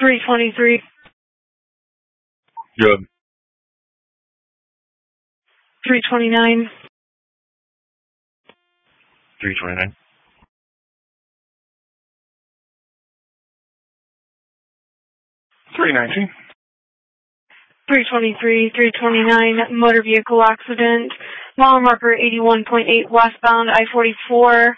323. Good. 329. 329. 319. 323, 329, motor vehicle accident. Mile marker 81.8 westbound I-44.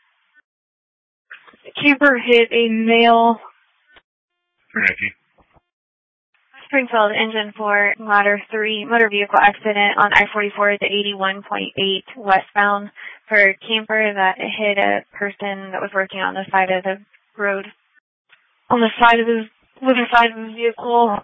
Camper hit a male. 319. Springfield engine 4, ladder 3, motor vehicle accident on I-44 at the 81.8 westbound for a camper that hit a person that was working on the side of the road. On the side of the vehicle.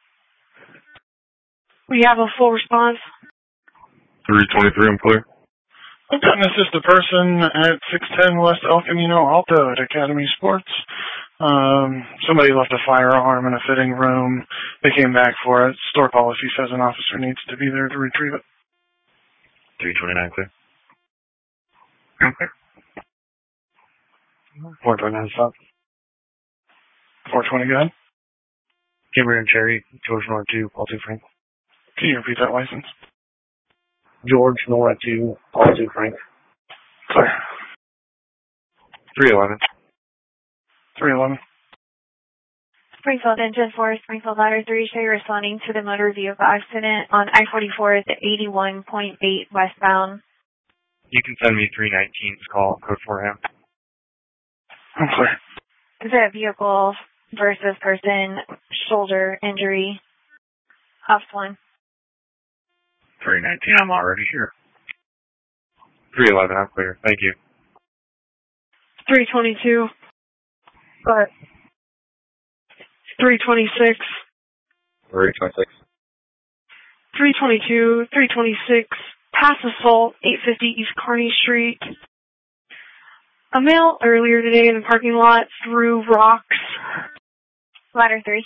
We have a full response. 323, I'm clear. This is the person at 610 West El Camino Alto at Academy Sports. Somebody left a firearm in a fitting room. They came back for it. Store policy says an officer needs to be there to retrieve it. 329, clear. Okay. 429, stop. 420, go ahead. Kimber and Cherry, George Nora 2, Paul 2, Frank. Can you repeat that license? George Nora 2, Paul 2, Frank. Clear. 311. 311. Springfield engine 4, Springfield ladder 3, show you responding to the motor vehicle accident on I-44 at the 81.8 westbound. You can send me 319's call, code for him. I'm clear. Is it a vehicle versus person, shoulder injury? House 1. 319, I'm already here. 311, I'm clear. Thank you. 322. Go ahead. 326. 326. 322, 326, pass assault, 850 East Kearney Street. A male earlier today in the parking lot threw rocks. Ladder 3.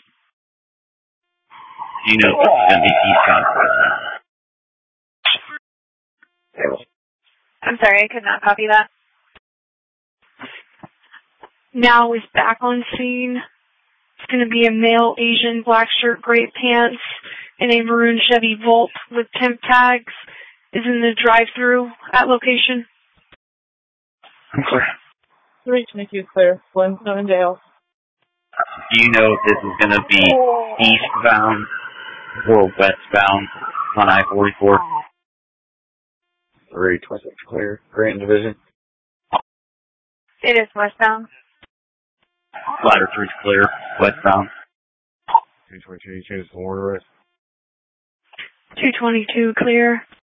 You know MVP conference. I'm sorry, I could not copy that. Now is back on scene. It's going to be a male, Asian, black shirt, gray pants, in a maroon Chevy Volt with temp tags. Is in the drive-thru at location. I'm clear. 322 clear. Glendale. Do you know if this is going to be eastbound or westbound on I-44? 326 clear. Grant Division. It is westbound. Ladder 3's clear. Westbound. 222, you changed the order, right? 222 clear.